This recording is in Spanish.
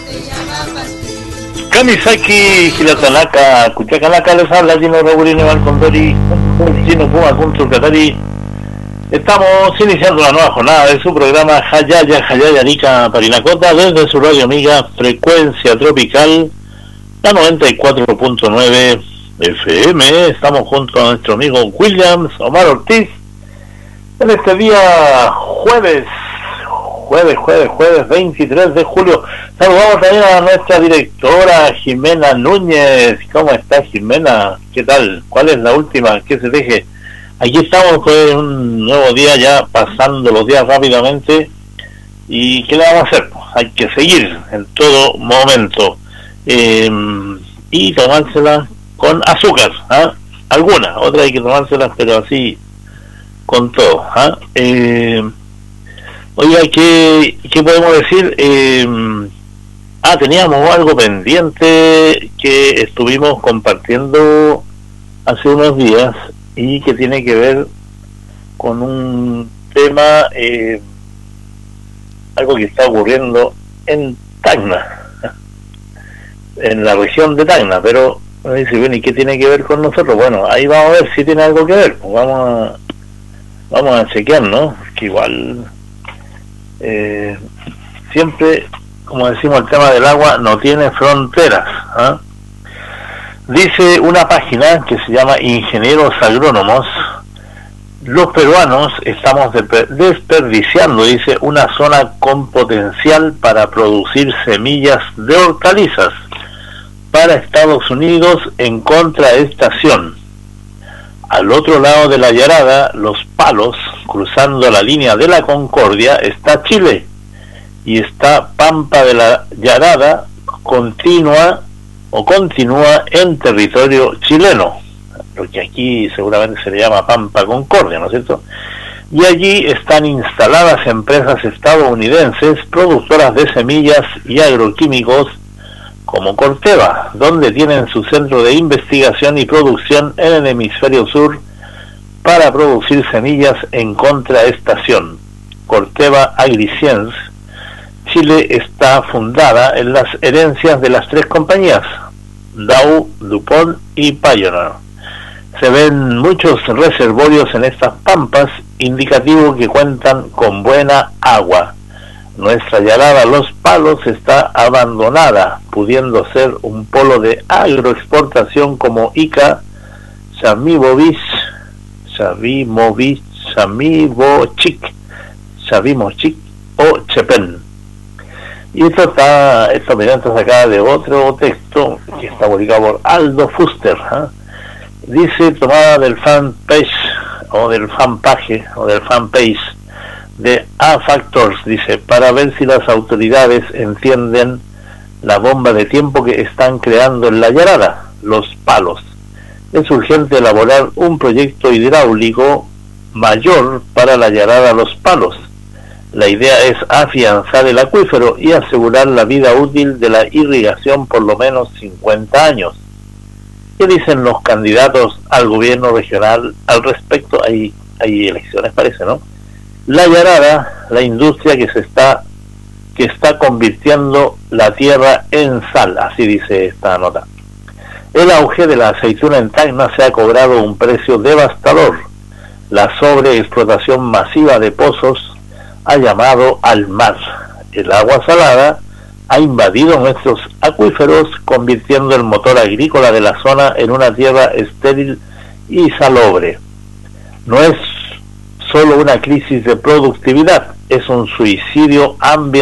Kamisaki, Hilatanaka, Cuchacanaka, les habla Gino Raburino Valcondori, Gino Puma Kuntur Katari. Estamos iniciando la nueva jornada de su programa Hayaya Nika Parinacota desde su radio amiga Frecuencia Tropical, la 94.9 FM. Estamos junto a nuestro amigo Williams Omar Ortiz en este día jueves 23 de julio. Saludamos también a nuestra directora Jimena Núñez. ¿Cómo está, Jimena? ¿Qué tal? ¿Cuál es la última? ¿Qué se deje? Aquí estamos con un nuevo día, ya pasando los días rápidamente. ¿Y qué le vamos a hacer? Hay que seguir en todo momento. Y tomársela con azúcar, ¿ah? Algunas, otras hay que tomárselas, pero así con todo, ¿ah? Oiga, ¿qué podemos decir? Teníamos algo pendiente que estuvimos compartiendo hace unos días y que tiene que ver con un tema, algo que está ocurriendo en Tacna, en la región de Tacna, pero me dice, bueno, ¿y qué tiene que ver con nosotros? Bueno, ahí vamos a ver si tiene algo que ver, pues vamos a chequear, ¿no? Que igual siempre, como decimos, el tema del agua no tiene fronteras, ¿ah? Dice una página que se llama Ingenieros Agrónomos: los peruanos estamos desperdiciando, dice, una zona con potencial para producir semillas de hortalizas para Estados Unidos en contraestación. Al otro lado de la Yarada, Los Palos, cruzando la línea de la Concordia, está Chile, y está Pampa de la Yarada, continúa en territorio chileno, lo que aquí seguramente se le llama Pampa Concordia, ¿no es cierto? Y allí están instaladas empresas estadounidenses productoras de semillas y agroquímicos como Corteva, donde tienen su centro de investigación y producción en el hemisferio sur para producir semillas en contraestación. Corteva AgriScience Chile está fundada en las herencias de las tres compañías, Dow, DuPont y Pioneer. Se ven muchos reservorios en estas pampas, indicativo que cuentan con buena agua. Nuestra Yarada Los Palos está abandonada, pudiendo ser un polo de agroexportación como Ica, Savimovic o Chepén. Y esto mediante sacada de otro texto que está publicado por Aldo Fuster, ¿eh? Dice, tomada del fanpage de A-Factors, dice, para ver si las autoridades entienden la bomba de tiempo que están creando en la Yarada, Los Palos. Es urgente elaborar un proyecto hidráulico mayor para la Yarada Los Palos. La idea es afianzar el acuífero y asegurar la vida útil de la irrigación por lo menos 50 años. ¿Qué dicen los candidatos al gobierno regional al respecto? Hay elecciones, parece, ¿no? La Yarada, la industria que está convirtiendo la tierra en sal, así dice esta nota. El auge de la aceituna en Tacna se ha cobrado un precio devastador. La sobreexplotación masiva de pozos ha llamado al mar. El agua salada ha invadido nuestros acuíferos, convirtiendo el motor agrícola de la zona en una tierra estéril y salobre. No es solo una crisis de productividad, es un suicidio ambiental.